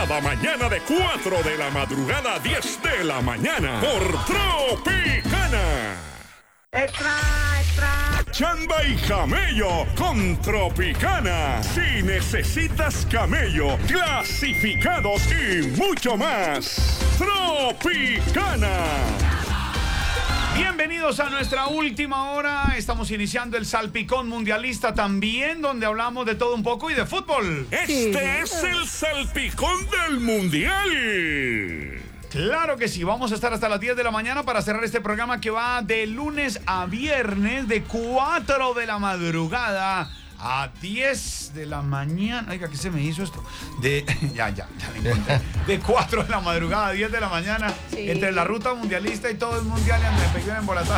Cada mañana de 4 de la madrugada a 10 de la mañana por Tropicana. ¡Extra, extra! Chamba y camello con Tropicana. Si necesitas camello, clasificados y mucho más. Tropicana. Bienvenidos a nuestra última hora. Estamos iniciando el Salpicón Mundialista también, donde hablamos de todo un poco y de fútbol. Este es el Salpicón del Mundial. Claro que sí, vamos a estar hasta las 10 de la mañana para cerrar este programa que va de lunes a viernes de 4 de la madrugada a 10 de la mañana. Oiga, ¿qué se me hizo esto? Ya me encontré. De 4 de la madrugada a 10 de la mañana, sí. Entre la ruta mundialista y todo el mundial, y me pegué en Boratá.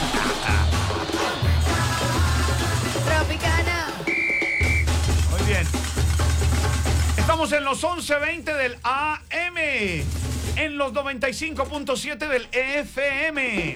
Tropicana. Muy bien. Estamos en los 11:20 del AM, en los 95.7 del FM.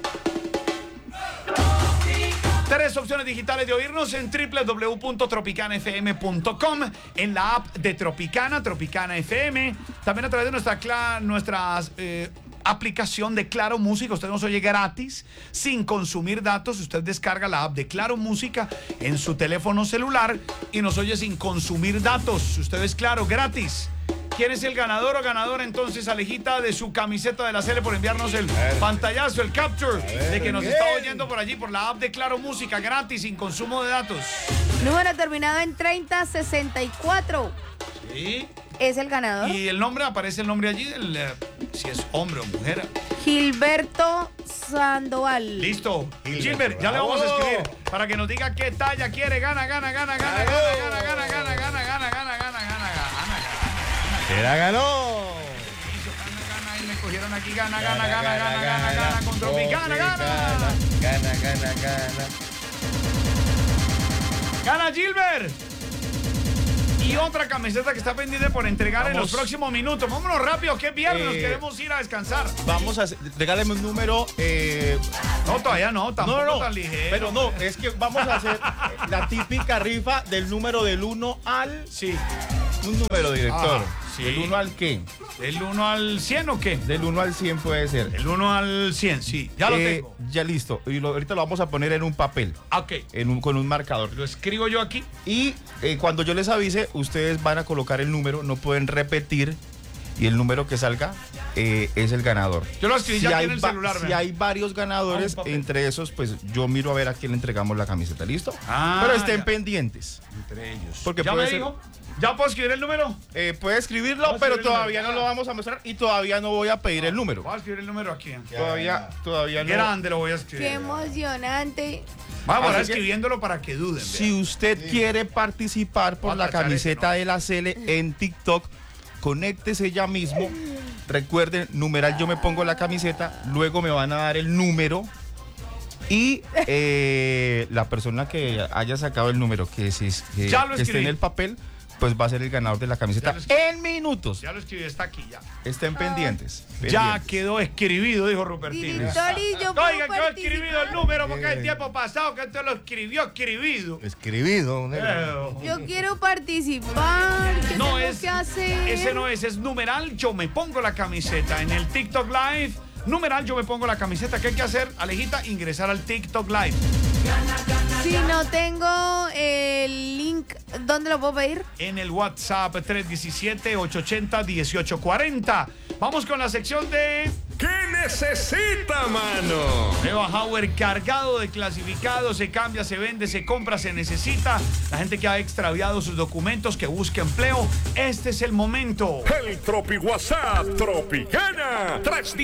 3 opciones digitales de oírnos en www.tropicanafm.com, en la app de Tropicana, Tropicana FM, también a través de nuestra aplicación de Claro Música. Usted nos oye gratis, sin consumir datos. Usted descarga la app de Claro Música en su teléfono celular y nos oye sin consumir datos. Usted es Claro, gratis. ¿Quién es el ganador o ganadora entonces, Alejita, de su camiseta de la Sele, por enviarnos el pantallazo, el capture de que nos está oyendo por allí, por la app de Claro Música, gratis, sin consumo de datos? Número terminado en 3064. Sí. Es el ganador. Y el nombre, aparece el nombre allí, si es hombre o mujer. Gilberto Sandoval. Listo. Gilbert, ya le vamos a escribir para que nos diga qué talla quiere. Gana. ¡Era ganó! Gana, y me cogieron aquí. Gana con Tropicana, gana. Gana Gilbert. Y otra camiseta que está pendiente por entregar en los próximos minutos. Vámonos rápido, que es viernes, nos queremos ir a descansar. Vamos a regáleme un número. No, todavía no, tampoco tan ligero. Pero no, es que vamos a hacer la típica rifa del número del 1 al... Sí. Un número, director. Sí. ¿Del 1 al qué? ¿Del 1 al 100 o qué? Del 1 al 100 puede ser. El 1 al 100, sí. Ya lo tengo. Ya listo. Y ahorita lo vamos a poner en un papel. Ok. Con un marcador. Lo escribo yo aquí. Y cuando yo les avise, ustedes van a colocar el número, no pueden repetir. Y el número que salga es el ganador. Yo lo escribí ya aquí en el celular. Si hay varios ganadores, entre esos, pues yo miro a ver a quién le entregamos la camiseta. ¿Listo? Pero estén pendientes. Entre ellos. Porque ¿Ya me dijo? ¿Ya puedo escribir el número? Puede escribirlo, pero todavía no lo vamos a mostrar y todavía no voy a pedir el número. Voy a escribir el número aquí. Todavía no. Grande lo voy a escribir. Qué emocionante. Vamos a escribiéndolo para que duden. Si usted quiere participar por la camiseta de la Sele en TikTok, conéctese ya mismo. Recuerden, numeral yo me pongo la camiseta, luego me van a dar el número y la persona que haya sacado el número que esté en el papel, pues va a ser el ganador de la camiseta en minutos. Ya lo escribí, está aquí ya. Estén pendientes. Ya quedó escribido, dijo Rupertino. Oiga, quedó escribido el número porque el tiempo pasado que usted lo escribió, escribido. Yo quiero participar. ¿Qué no tengo es que hacer? Ese no es numeral yo me pongo la camiseta en el TikTok Live. Numeral yo me pongo la camiseta. ¿Qué hay que hacer, Alejita? Ingresar al TikTok Live. Si no tengo el link, ¿dónde lo puedo pedir? En el WhatsApp 317-880-1840. Vamos con la sección de... ¿Qué necesita, mano? Leo Hauer cargado de clasificados, se cambia, se vende, se compra, se necesita. La gente que ha extraviado sus documentos, que busca empleo, este es el momento. El Tropi WhatsApp Tropicana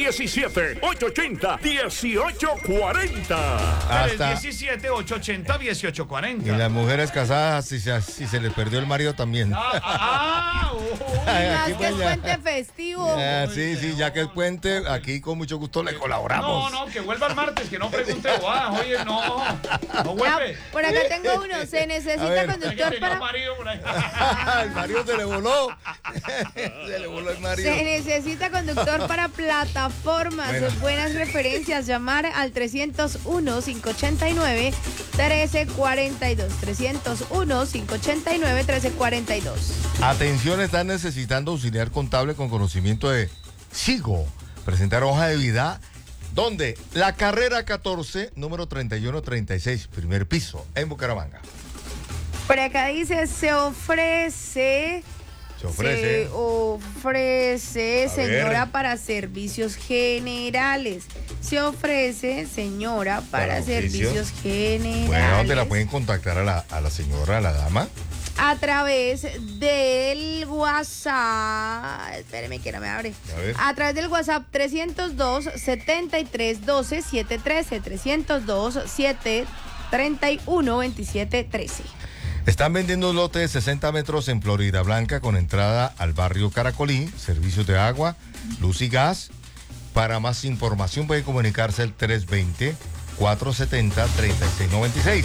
317-880-1840. Hasta 317-880-1840. Y las mujeres casadas, si se les perdió el marido también. Más que es puente festivo. Sí, ya que es puente, aquí aquí con mucho gusto le colaboramos. No, que vuelva el martes, que no pregunte bobadas. Oye, no vuelve. Por acá tengo uno. Se necesita conductor para... El marido se le voló. Se le voló el marido. Se necesita conductor para plataformas. Bueno. Buenas referencias. Llamar al 301-589-1342. 301-589-1342. Atención, están necesitando auxiliar contable con conocimiento de SIGO. Presentar hoja de vida. ¿Dónde? La carrera 14, número 3136, primer piso, en Bucaramanga. Por acá dice, se ofrece, A señora, ver. para servicios generales. Se ofrece, señora, para oficios. servicios generales. Bueno, ¿dónde la pueden contactar a la señora, a la dama? A través del WhatsApp. Espéreme que no me abre. A ver. A través del WhatsApp 302-7312-713. 302-731-2713. Están vendiendo un lote de 60 metros en Florida Blanca con entrada al barrio Caracolí, servicios de agua, luz y gas. Para más información puede comunicarse al 320-470-3696.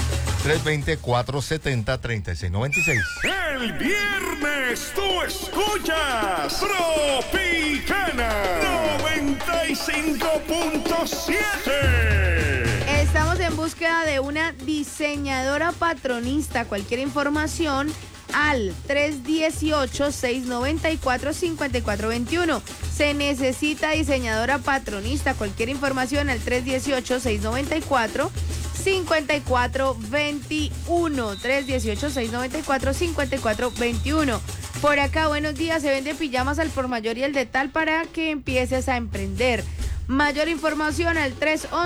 320-470-3696. El viernes tú escuchas Tropicana 95.7. Estamos en búsqueda de una diseñadora patronista. Cualquier información al 318-694-5421. Se necesita diseñadora patronista. Cualquier información al 318-694-5421. 318-694-5421. Por acá, buenos días. Se vende pijamas al por mayor y el de tal para que empieces a emprender. Mayor información al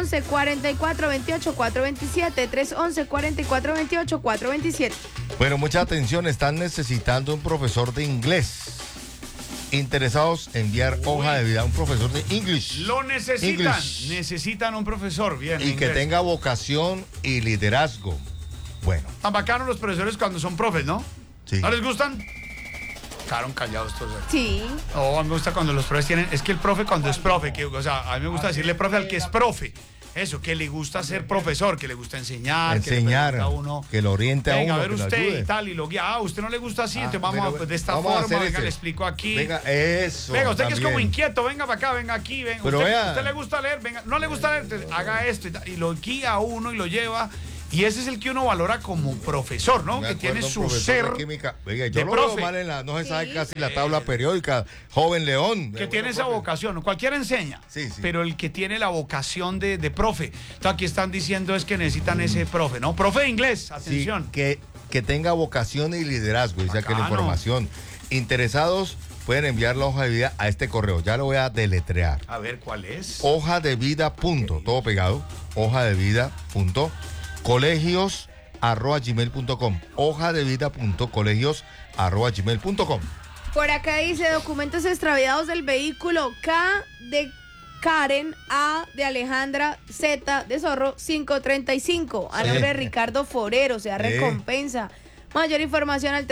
311-4428-427. 311-4428-427. Bueno, mucha atención, están necesitando un profesor de inglés. Interesados en enviar hoja de vida a un profesor de English. Lo necesitan. English. Necesitan un profesor, bien. Y que inglés. tenga vocación y liderazgo. Bueno, Tan bacanos los profesores cuando son profes, ¿no? sí. ¿No les gustan? Quedaron callados todos. Sí. No, a mí me gusta cuando los profes tienen... Es que el profe cuando es profe, o sea, a mí me gusta decirle profe al que es profe. Eso, que le gusta ser profesor, que le gusta enseñar, que le Enseñar, pregunta a uno... que lo oriente a Venga, uno, a ver que lo usted ayude. y tal, y lo guía. Ah, usted no le gusta así, entonces vamos pero de esta vamos a forma, hacer venga, este. le explico aquí. Venga, eso. Venga, usted que es como también. inquieto, venga para acá, venga aquí, venga. Pero usted, vea. usted le gusta leer, venga, no le gusta leer, entonces haga esto y lo guía a uno y lo lleva. Y ese es el que uno valora como profesor, ¿no? Me Que tiene acuerdo, su profesor ser, de química. Oiga, de yo lo profe. veo mal no se sabe Sí. casi la tabla periódica. Joven León. que tiene esa vocación. Cualquiera enseña, Sí, sí. pero el que tiene la vocación de profe. Entonces aquí están diciendo es que necesitan ese profe, ¿no? Profe de inglés, Sí, atención. que tenga vocación y liderazgo, dice aquí la Bacano. información. Interesados pueden enviar la hoja de vida a este correo. Ya lo voy a deletrear. A ver, ¿cuál es? Hoja de vida punto, todo pegado. Hoja de vida punto, colegios@gmail.com. Hoja de vida punto, colegios@gmail.com. Por acá dice documentos extraviados del vehículo. K de Karen, A de Alejandra, Z de Zorro, 535. A nombre de Ricardo Forero, o sea, recompensa. Mayor información al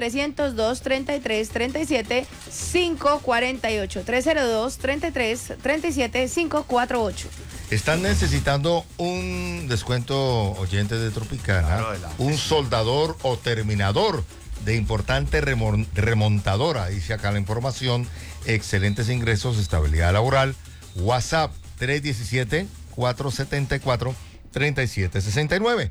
302-33-37-548. 302-33-37-548. Están necesitando un descuento, oyentes de Tropicana, Claro, adelante. un soldador o terminador de importante remontadora, dice acá la información. Excelentes ingresos, estabilidad laboral. WhatsApp 317-474-3769.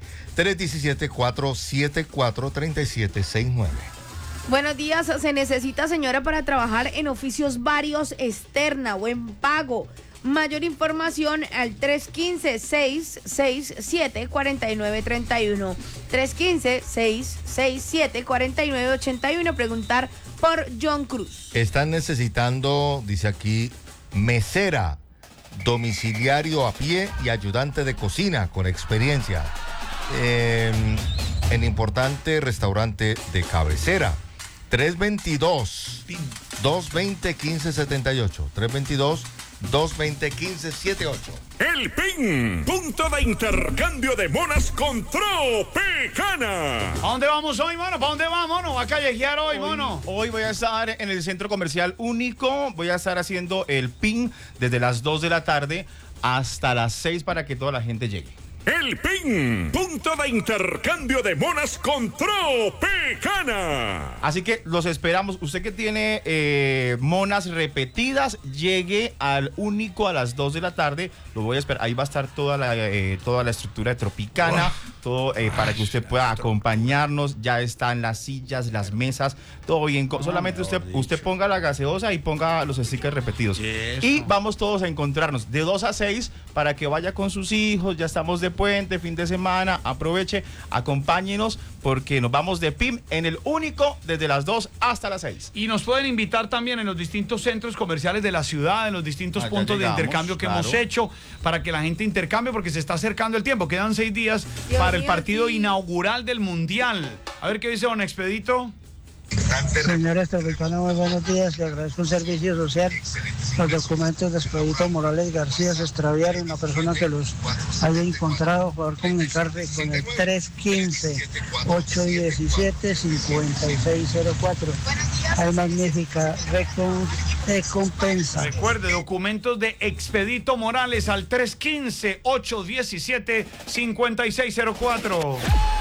317-474-3769. Buenos días, se necesita señora para trabajar en oficios varios externa o en pago. Mayor información al 315-667-4931. 315-667-4981. Preguntar por John Cruz. Están necesitando, dice aquí, mesera, domiciliario a pie y ayudante de cocina con experiencia en importante restaurante de cabecera. 322-220-1578. 322-220-1578. El PIN, punto de intercambio de monas con Tropicana. ¿A dónde vamos hoy, mono? ¿Para dónde vamos, mono? ¿Va a callejear hoy, mono? Hoy voy a estar en el Centro Comercial Único. Voy a estar haciendo el PIN desde las 2 de la tarde hasta las 6 para que toda la gente llegue. El PIN, punto de intercambio de monas con Tropicana. Así que los esperamos. Usted que tiene monas repetidas, llegue al Único a las 2 de la tarde. Lo voy a esperar. Ahí va a estar toda la estructura de Tropicana, todo para que usted pueda acompañarnos. Ya están las sillas, las mesas, todo bien. Solamente usted ponga la gaseosa y ponga los stickers repetidos. Y vamos todos a encontrarnos de 2 a 6 para que vaya con sus hijos. Ya estamos de puente, fin de semana, aproveche, acompáñenos porque nos vamos de PIM en el Único desde las 2 hasta las 6. Y nos pueden invitar también en los distintos centros comerciales de la ciudad, en los distintos puntos de intercambio que hemos hecho para que la gente intercambie porque se está acercando el tiempo. Quedan 6 días para el partido inaugural del Mundial. A ver qué dice don Expedito. Señores Tropicana, muy buenos días. Le agradezco un servicio social. Los documentos de Expedito Morales García se extraviaron. Una persona que los haya encontrado, por favor, comunicarse con el 315-817-5604. Hay magnífica recompensa. Recuerde, documentos de Expedito Morales al 315-817-5604.